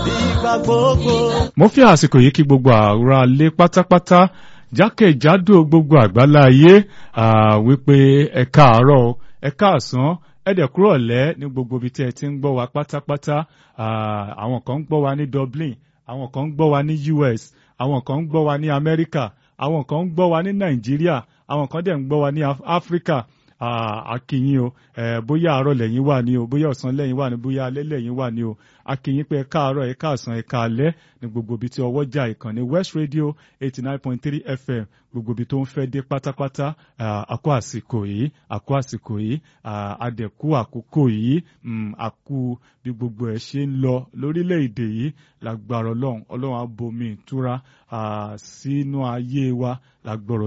ìgbà gbogbo. Mo fi àsìkò yìí kí gbogbo ará ilé pátápátá jákèjádò gbogbo àgbálá ayé wípé ẹ káàárọ̀ ẹ káàsán ẹ dẹ̀ kúrọ̀lẹ́ ní gbogbo ibi tí ẹ ti ń gbọ́ wa pátápátá. Àwọn kan ń gbọ́ wa ní Dublin, àwọn kan ń gbọ́ wa ní US, àwọn kan ń gbọ́ wa ní Amẹ́ríkà, àwọn kan ń gbọ́ wa ní Nàìjíríà, àwọn kan dẹ̀ ń gbọ́ wa ní Áfíríkà. Akíyín o, bóyá àárọ̀ lẹ́yìn wà ní o, bóyá ọ̀sán lẹ́yìn wà ní, bóyá alẹ́ lẹ́yìn wà ní o. Akíyín pé ẹ káàárọ̀ ẹ káàsán ẹ káalẹ́ ní gbogbo ibi tí ọwọ́ jà ìkànnì West Radio 89.3 FM gbogbo ibi tó ń fẹ́ dé pátápátá. Àkó àsìkò yìí adẹ̀kú àkókò yìí àkú bí gbogbo ẹ̀ ṣe ń lọ lórílẹ̀‐èdè yìí lágbára Ọlọ́run á bomi ìtura sínú ayé wa lágbára